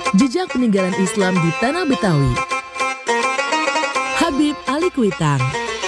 Jejak peninggalan Islam di Tanah Betawi. Habib Ali Kuitang.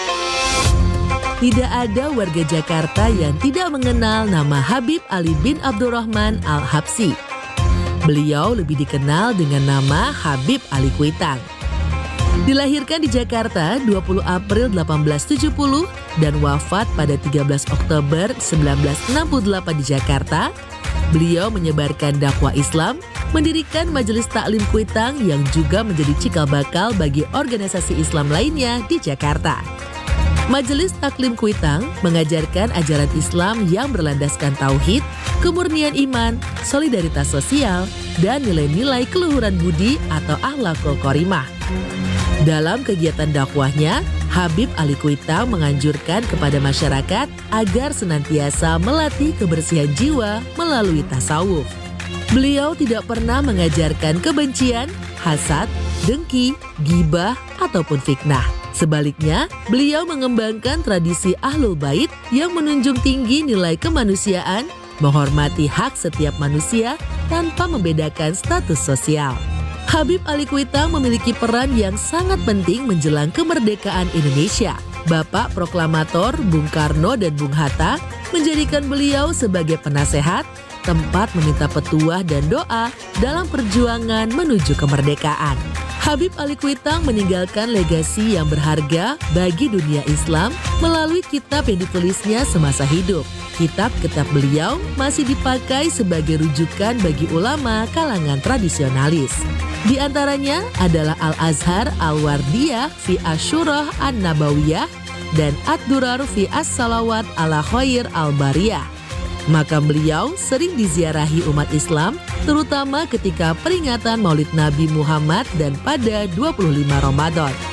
Tidak ada warga Jakarta yang tidak mengenal nama Habib Ali bin Abdurrahman Al-Habsyi. Beliau lebih dikenal dengan nama Habib Ali Kuitang. Dilahirkan di Jakarta 20 April 1870 dan wafat pada 13 Oktober 1968 di Jakarta, beliau menyebarkan dakwah Islam, mendirikan Majelis Taklim Kuitang yang juga menjadi cikal bakal bagi organisasi Islam lainnya di Jakarta. Majelis Taklim Kuitang mengajarkan ajaran Islam yang berlandaskan tauhid, kemurnian iman, solidaritas sosial, dan nilai-nilai keluhuran budi atau akhlakul karimah. Dalam kegiatan dakwahnya, Habib Ali Kuitang menganjurkan kepada masyarakat agar senantiasa melatih kebersihan jiwa melalui tasawuf. Beliau tidak pernah mengajarkan kebencian, hasad, dengki, ghibah, ataupun fitnah. Sebaliknya, beliau mengembangkan tradisi Ahlul Bait yang menunjung tinggi nilai kemanusiaan, menghormati hak setiap manusia tanpa membedakan status sosial. Habib Ali Kuitang memiliki peran yang sangat penting menjelang kemerdekaan Indonesia. Bapak proklamator Bung Karno dan Bung Hatta menjadikan beliau sebagai penasehat, tempat meminta petuah dan doa dalam perjuangan menuju kemerdekaan. Habib Ali Kuitang meninggalkan legasi yang berharga bagi dunia Islam melalui kitab yang ditulisnya semasa hidup. Kitab-kitab beliau masih dipakai sebagai rujukan bagi ulama kalangan tradisionalis. Di antaranya adalah Al-Azhar Al-Wardiyah fi Asyurah An-Nabawiyah dan Ad-Durar fi As-Salawat ala Khair Al-Bariyah. Makam beliau sering diziarahi umat Islam, terutama ketika peringatan Maulid Nabi Muhammad dan pada 25 Ramadan.